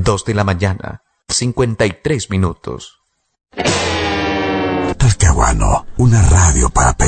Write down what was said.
2 de la mañana, 53 minutos. Talcahuano, una radio para